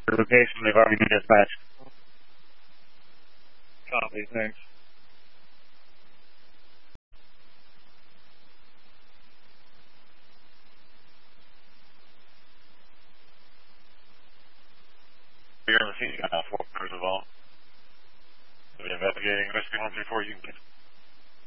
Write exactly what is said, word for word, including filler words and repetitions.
location, they've already been dispatched. Copy, thanks. You're in the scene, you got four members involved. We've been investigating rescue one three four, you can